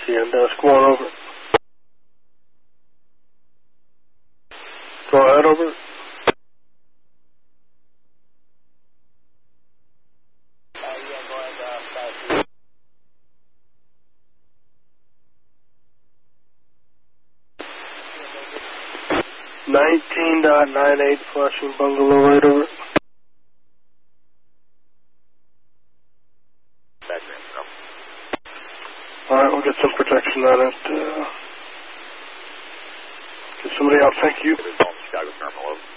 and go on over. Go ahead, over. Yeah, go ahead, 19.98 Flushing Bungalow, right over. Alright, we'll get some protection on it. Get somebody out, thank you. Chicago Terminal.